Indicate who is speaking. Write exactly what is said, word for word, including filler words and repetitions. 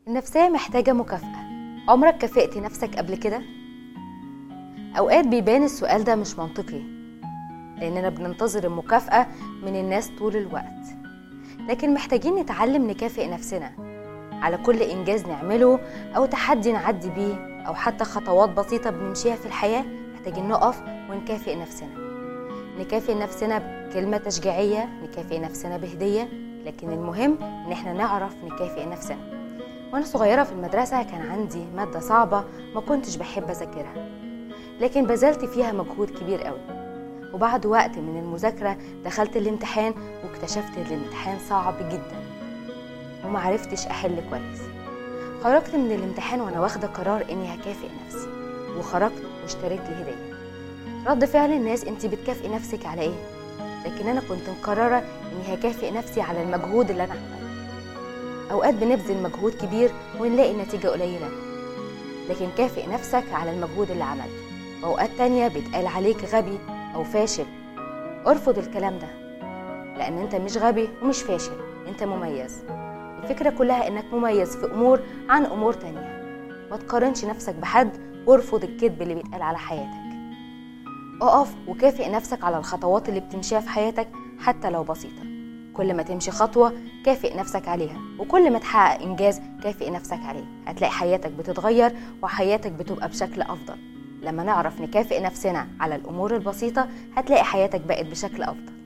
Speaker 1: النفسية محتاجة مكافأة. عمرك كافئت نفسك قبل كده؟ أوقات بيبان السؤال ده مش منطقي لأننا بننتظر المكافأة من الناس طول الوقت، لكن محتاجين نتعلم نكافئ نفسنا على كل إنجاز نعمله أو تحدي نعدي بيه أو حتى خطوات بسيطة بنمشيها في الحياة. محتاجين نقف ونكافئ نفسنا، نكافئ نفسنا بكلمة تشجيعية، نكافئ نفسنا بهدية، لكن المهم إن احنا نعرف نكافئ نفسنا. وأنا صغيرة في المدرسة كان عندي مادة صعبة ما كنتش بحب أذاكرها، لكن بذلت فيها مجهود كبير قوي، وبعد وقت من المذاكرة دخلت الامتحان واكتشفت الامتحان صعب جدا ومعرفتش أحل كويس. خرجت من الامتحان وأنا واخدة قرار إني هكافئ نفسي، وخرجت واشتريت لي هدية. رد فعل الناس: انتي بتكافئي نفسك على ايه؟ لكن أنا كنت مقررة إني هكافئ نفسي على المجهود اللي أنا عملته. أوقات بنبذل مجهود كبير ونلاقي نتيجة قليلة، لكن كافئ نفسك على المجهود اللي عملته. وأوقات تانية بيتقال عليك غبي أو فاشل. ارفض الكلام ده، لأن أنت مش غبي ومش فاشل، أنت مميز. الفكرة كلها إنك مميز في أمور عن أمور تانية. ما تقارنش نفسك بحد، وارفض الكذب اللي بيتقال على حياتك. اقف وكافئ نفسك على الخطوات اللي بتمشيها في حياتك حتى لو بسيطة. كل ما تمشي خطوة كافئ نفسك عليها، وكل ما تحقق إنجاز كافئ نفسك عليه. هتلاقي حياتك بتتغير وحياتك بتبقى بشكل أفضل. لما نعرف نكافئ نفسنا على الأمور البسيطة هتلاقي حياتك بقت بشكل أفضل.